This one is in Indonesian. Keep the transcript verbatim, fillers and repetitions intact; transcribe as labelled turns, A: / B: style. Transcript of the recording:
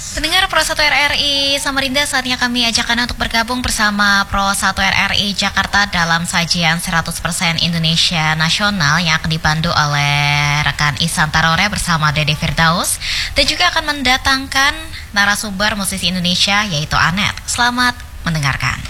A: Pendengar Pro satu R R I Samarinda, saatnya kami ajak Anda untuk bergabung bersama Pro satu R R I Jakarta dalam sajian seratus persen Indonesia Nasional yang akan dipandu oleh rekan Ihsan Tarore bersama Dede Firdaus, dan juga akan mendatangkan narasumber musisi Indonesia yaitu Anet. Selamat mendengarkan.